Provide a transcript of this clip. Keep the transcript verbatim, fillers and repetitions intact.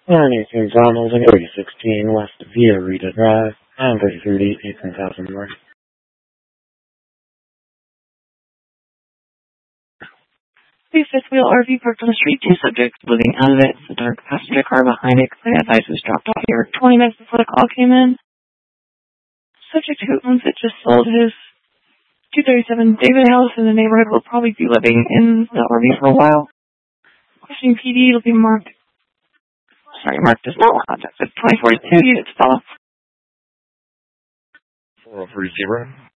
ninety-two Donald and three sixteen West Via Rita Drive, nine thirty thirty, eighteen thousand North. The fifth wheel R V parked on the street, two subjects living out of it. The dark passenger car behind it. The advice was dropped off here twenty minutes before the call came in. Subject who owns it just sold his two thirty-seven David house in the neighborhood. Will probably be living in the R V for a while. Questioning P D, it'll be marked. Sorry, marked as not contacted. twenty forty-two units follow. four oh three zero.